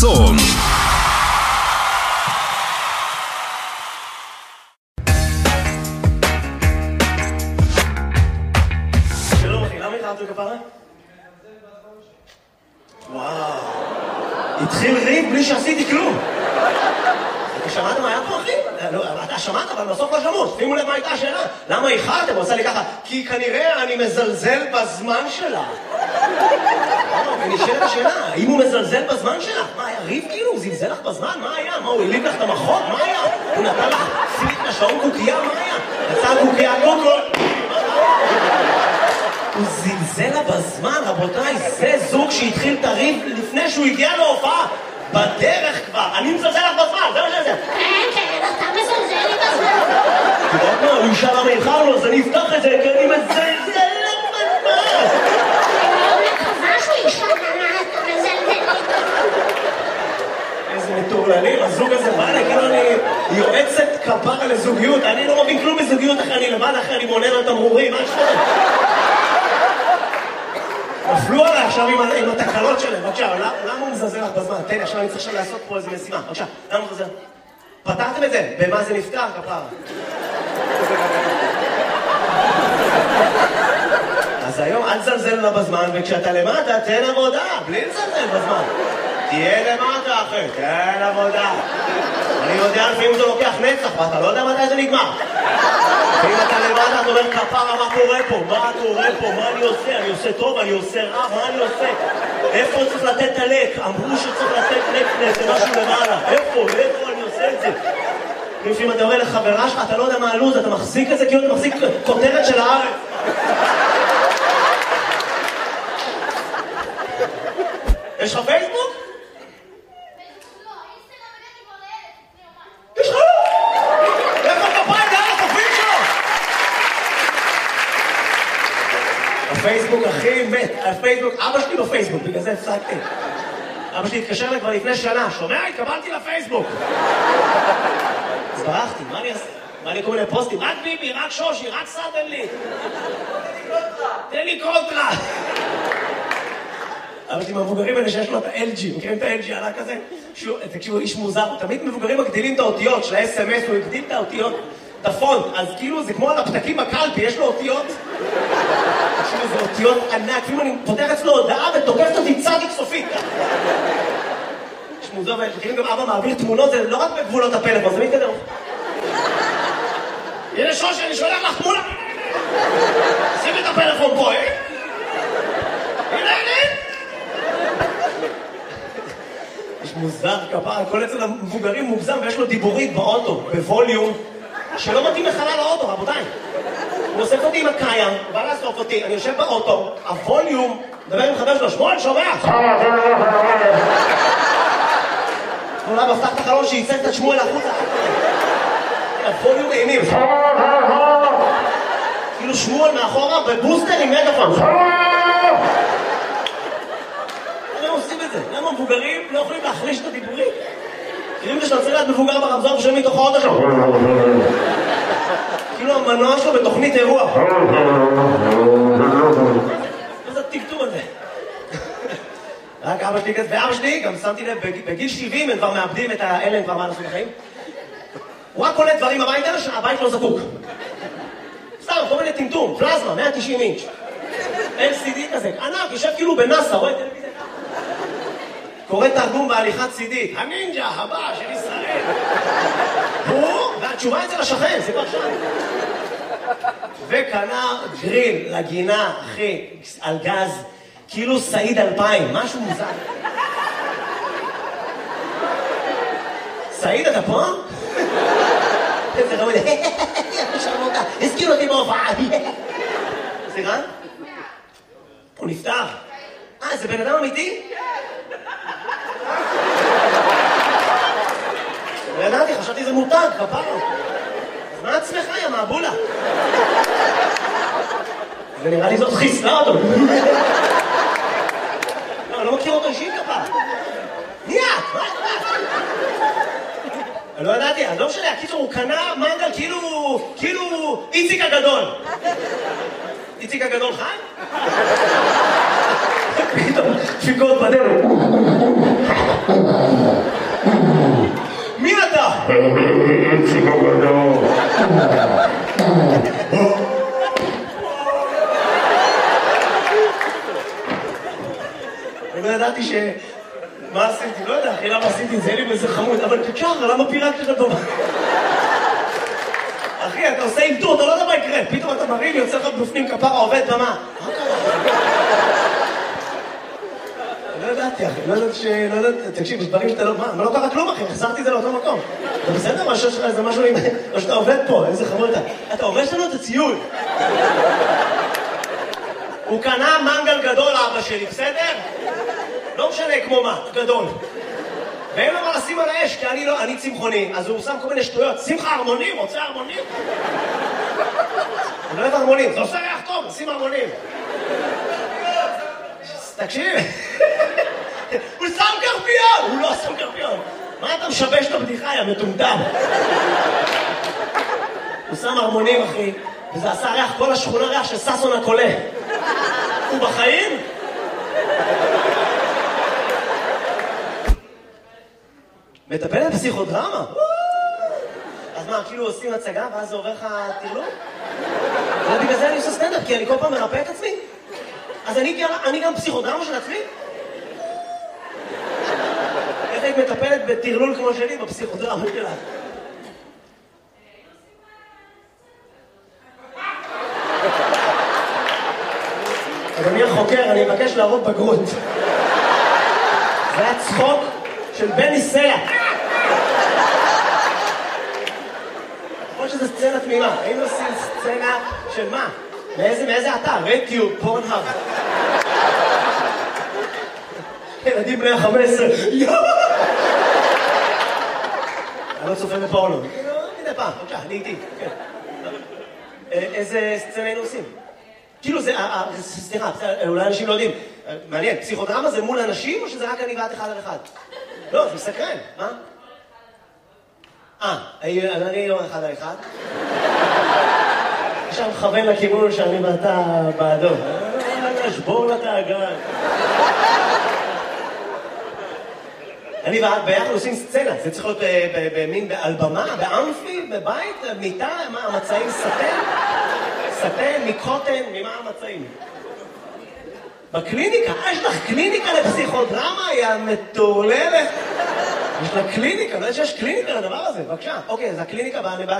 טון. שלום אחי, למה התחלת כפרה? וואו, התחיל ריב בלי שעשיתי כלום. אתה שמעת מה היה פה אחי? לא, אתה שמעת אבל בסוף לא שמעו. שימו לב מה הייתה השאלה. למה איחרתם? הוא עושה לי ככה, כי כנראה אני מזלזל בזמן שלה. ונשאלת השאלה, האם הוא מזלזל בזמן שלה? מה היה ריב כאילו? הוא זלזל לך בזמן? מה היה? מה, הוא הליב לך את המחוק? מה היה? הוא נתן לך סימית לשעון קוקייה? מה היה? יצא קוקייה קוקול? הוא זלזל לה בזמן, רבותיי, זה זוג שהתחיל את הריב לפני שהוא הגיע להופעה. בדרך כבר, אני מזלזל לך בזמן, זה מה שזה. כן, אתה מזלזל לי בזמן. אתה יודע מה, הוא ישאל למה איחרנו, אז אני אפתח את זה, כי אני מזלזל לך בזמן. אני מקווה שהוא ישאל למה אתה מזלזל לי בזמן. איזה מטורללים, הזוג הזה בא לי, כאילו אני יועצת כפרה לזוגיות, אני לא מבין כלום בזוגיות אחרי אני לבד, אחרי אני מונה על תמרורים, מה שקורה? נפלו עליי עכשיו עם התקלות שלהם, בבקשה, למה הוא מזלזל לך בזמן? תן לי, עכשיו אני צריך עכשיו לעשות פה איזה משימה, בבקשה, למה הוא מזלזל? פתרתם את זה? במה זה נפתר, כפרה? אז היום אל תזלזל לה בזמן, וכשאתה למטה, תן עבודה, בלי לזלזל בזמן. תהיה למטה אחי, תן עבודה. אני יודע לפעמים זה לוקח נצח, ואתה לא יודע מתי זה נגמר. ואם אתה למטה, אתה אומר כפרה, מה קורה פה? מה קורה פה? מה אני עושה? אני עושה טוב? אני עושה רע? מה אני עושה? איפה צריך לתת את הלק? אמרו שצריך לתת לקנס, זה משהו למעלה. איפה אני עושה את זה? לפעמים אתה אומר לחברה שלך, אתה לא יודע מה הלוז, אתה מחזיק את זה כאילו אתה מחזיק כותרת של הארץ. יש לך פייסבוק? יש לך? איפה כפיים לאן התופעים שלו? הפייסבוק הכי מת, הפייסבוק, אבא שלי בפייסבוק, בגלל זה הפסקתי. אבא שלי התקשר לי כבר לפני שנה, שומע? התקבלתי לפייסבוק. אז ברחתי, מה אני אעשה? מה אני קורא לי פוסטים? רק ביבי, רק שושי, רק סדנלי. תן לי קונטרה. אבא שלי מהמבוגרים האלה שיש לו את ה-LG, מכירים את ה-LG עלה כזה? תקשיבו, איש מוזר, תמיד מבוגרים מגדילים את האותיות של ה-SMS, הוא הגדיל את האותיות, את הפונט, אז כאילו זה כמו על הפתקים בקלפי, יש לו אותיות, תקשיבו, זה אותיות ענק, כאילו אני פותח אצלו הודעה ותוקפת אותי צדיק סופית. איש מוזר, ומכירים גם אבא מעביר תמונות, זה לא רק בגבולות הפלאפון, זה מתקדם. הנה שושי, אני שולח לך תמונה. שים את הפלאפון פה, אה? הנה. יש מוזר כפרה, הכל אצל המבוגרים מוגזם ויש לו דיבורית באוטו, בווליום, שלא מתאים לחלל האוטו, רבותיי. הוא אוסף אותי עם הקיים, הוא בא לאסוף אותי, אני יושב באוטו, הווליום, מדבר עם חבר שלו, שמואל, שומע? אולי מפתח את החלון שייצא את שמואל החוצה. הווליום אימים. כאילו שמואל מאחורה בבוסטר עם מגפון. למה עושים את זה? למה המבוגרים לא יכולים להחליש את הדיבורים? כאילו זה שאתה צריך להיות מבוגר ברמזור ושומעים מתוך האוטו שלו. כאילו המנוע שלו בתוכנית אירוע. מה זה הטקטום הזה? רק אבא שלי כזה, ואבא שלי גם שמתי לב, בגיל 70 הם כבר מאבדים את האלה, הם כבר מה לעשות בחיים. הוא רק קולט דברים הביתה שהבית לא זקוק. סתם, כל מיני טמטום, פלזמה, 190 אינץ'. LCD כזה, ענק, יושב כאילו בנאסא, רואה טלוויזיה. קורא תרגום בהליכת צידית, הנינג'ה הבא של ישראל. והתשובה אצל השכן, זה כבר שם. וקנה גריל לגינה, אחי, על גז, כאילו סעיד 2000, משהו מוזר. סעיד, אתה פה? איזה רמוד, הזכיר אותי בהופעה. סליחה? הוא נפטר. זה בן אדם אמיתי? לא ידעתי, חשבתי זה מותג, כפרה. אז מה עצמך, יא מעבולה? ונראה לי זאת חיסלה אותו. לא, אני לא מכיר אותו אישית, כפרה. מי את? מה את? אני לא ידעתי, אז לא משנה, הקיצור, הוא קנה מנגל כאילו איציק הגדול. איציק הגדול חי? פתאום, דפיקות בדלת. מי אתה? אני לא ידעתי מה עשיתי? לא יודע, אחי, למה עשיתי את זה? לי באיזה חמוד, אבל תשחר, למה פירקת לך טובה? אחי, אתה עושה אינטור, אתה לא יודע מה יקרה. פתאום אתה מרים, יוצא לך בפנים כפרה, עובד במה. מה קרה? לא ידעתי, אחי, לא ידעתי, תקשיב, יש דברים שאתה לא... מה לא קרה כלום, אחי? החזרתי את זה לאותו מקום. אתה בסדר? משהו שלך, זה משהו עם... או שאתה עובד פה, איזה חמוד אתה. אתה הורש לנו את הציוד. הוא קנה מנגל גדול, אבא שלי, בסדר? לא משנה כמו מה, גדול. ואין לו מה לשים על האש, כי אני צמחוני, אז הוא שם כל מיני שטויות. שים לך הרמונים, רוצה הרמונים? אני לא אוהב הרמונים, זה עושה ריח טוב, שים הרמונים. תקשיב, הוא שם קרפיון! הוא לא שם קרפיון. מה אתה משבש את הבדיחה, יא מטומטם? הוא שם הרמונים, אחי, וזה עשה ריח, כל השכונה ריח של ססון הקולה. הוא בחיים? מטפל בפסיכודרמה? אז מה, כאילו עושים הצגה ואז זה עובר לך תרלום? ובגלל זה אני עושה סטנדאפ, כי אני כל פעם מרפא את עצמי. אז אני גם פסיכודרמה של עצמי? איך היית מטפלת בתרלול כמו שלי בפסיכודרמה שלה? אדוני החוקר, אני מבקש להראות בגרות. זה היה צחוק של בני סלע. כמו שזה סצנה תמימה. היינו עושים סצנה של מה? מאיזה אתר? רדיו, פורנהאב. ילדים בני ה-15. אני לא צופה בפורנו. מדי פעם, בבקשה, אני איתי. איזה סצנה היינו עושים? כאילו זה, סליחה, אולי אנשים לא יודעים. מעניין, פסיכודרמה זה מול אנשים או שזה רק אני ואת אחד על אחד? לא, זה מסקרן, מה? אני יום אחד על אחד. עכשיו מכוון לכיוון שאני ואתה בעדו. שבור לך הגן. אני ואת ביחד עושים סצנה. זה צריך להיות במין, על במה, באמפי, בבית, מיטה, מה, המצעים סטן? סטן, מקוטן, ממה המצעים? בקליניקה? יש לך קליניקה לפסיכודרמה? היא המטורללת. יש לה קליניקה, לא יודע שיש קליניקה לדבר הזה. בבקשה. אוקיי, אז הקליניקה באה